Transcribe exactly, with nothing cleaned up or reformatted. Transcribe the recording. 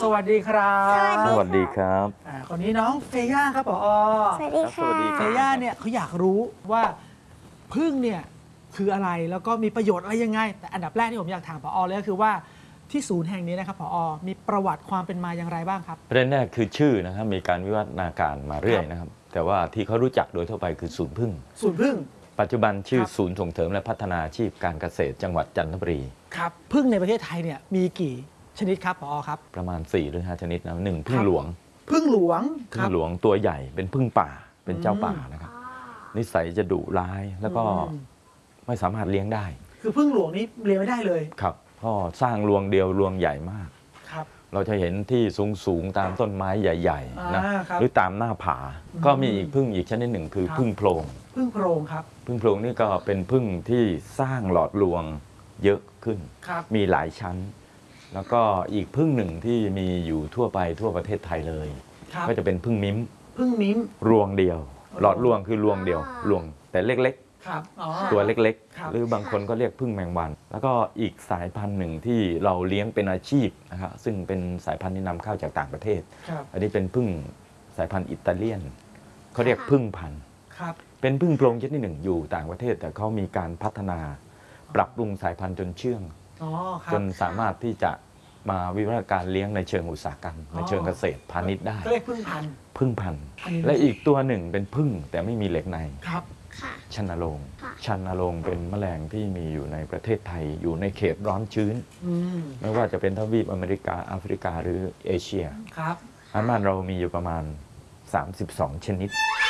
สวัสดีครับสวัสดีครับคนนี้น้องเฟย่าครับผอสวัสดีค่ะเฟย่าเนี่ยเขาอยากรู้ว่าผึ้งเนี่ยคืออะไรแล้วก็มีประโยชน์อะไรยังไงแต่อันดับแรกที่ผมอยากถามผอเลยก็คือว่าที่ศูนย์แห่งนี้นะครับผอมีประวัติความเป็นมาอย่างไรบ้างครับประเด็นแรกคือชื่อนะครับมีการวิวัฒนาการมาเรื่อยนะครับแต่ว่าที่เขารู้จักโดยทั่วไปคือศูนย์ผึ้งศูนย์ผึ้งปัจจุบันชื่อศูนย์ส่งเสริมและพัฒนาอาชีพการเกษตรจังหวัดจันทบุรีครับผึ้งในประเทศไทยเนี่ยมีกี่ชนิดครับผอครับประมาณสี่หรือห้าชนิดนะหนึ่งผึ้งหลวงผึ้งหลวงผึ้งหลวงตัวใหญ่เป็นผึ้งป่าเป็นเจ้าป่านะครับนิสัยจะดุร้ายแล้วก็ไม่สามารถเลี้ยงได้คือผึ้งหลวงนี้เลี้ยงไม่ได้เลยครับก็สร้างรวงเดียวรวงใหญ่มากครับเราจะเห็นที่สูงสูงตามต้นไม้ใหญ่ๆนะหรือตามหน้าผาก็มีอีกผึ้งอีกชนิดหนึ่งคือผึ้งโพรงผึ้งโพรงครับผึ้งโพรงนี่ก็เป็นผึ้งที่สร้างหลอดรวงเยอะขึ้นมีหลายชั้นแล้วก็อีกผึ้งหนึ่งที่มีอยู่ทั่วไปทั่วประเทศไทยเลยก็จะเป็นผึ้งมิ้มผึ้งมิ้มรวงเดียวหลอดรวงคือรวงเดียวรวงแต่เล็กๆตัวเล็กๆหรือบางคนก็เรียกผึ้งแมงวันแล้วก็อีกสายพันธุ์หนึ่งที่เราเลี้ยงเป็นอาชีพนะครับซึ่งเป็นสายพันธุ์ที่นำเข้าจากต่างประเทศอันนี้เป็นผึ้งสายพันธุ์อิตาเลียนเขาเรียกผึ้งพันธุ์เป็นผึ้งโพรงชนิดหนึ่งอยู่ต่างประเทศแต่เขามีการพัฒนาปรับปรุงสายพันธุ์จนเชื่องจนสามารถที่จะมาวิวัฒนาการเลี้ยงในเชิงอุตสาหกรรมในเชิงเกษตรพาณิชย์ได้เรียกผึ้งพันธุ์ผึ้งพันธุ์และอีกตัวหนึ่งเป็นผึ้งแต่ไม่มีเหล็กในครับชันนโรงชันนโรงเป็นแมลงที่มีอยู่ในประเทศไทยอยู่ในเขตร้อนชื้นไม่ว่าจะเป็นทวีปอเมริกาแอฟริกาหรือเอเชียครับอันบ้านเรามีอยู่ประมาณสามสิบสองชนิด